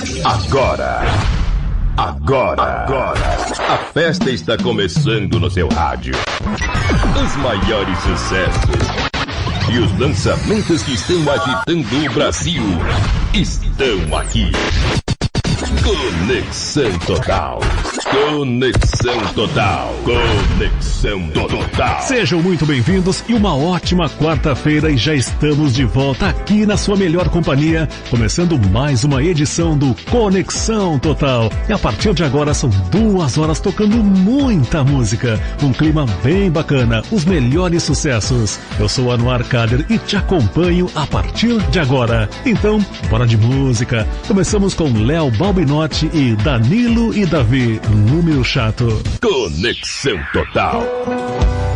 Agora, a festa está começando no seu rádio. Os maiores sucessos e os lançamentos que estão agitando o Brasil estão aqui. Conexão Total. Conexão Total. Conexão Total. Sejam muito bem-vindos e uma ótima quarta-feira, e já estamos de volta aqui na sua melhor companhia, começando mais uma edição do Conexão Total. E a partir de agora são 2 horas tocando muita música, um clima bem bacana, os melhores sucessos. Eu sou Anuar Kader e te acompanho a partir de agora. Então, bora de música. Começamos com Léo Balbinotti e Danilo e Davi, Número Chato. Conexão Total.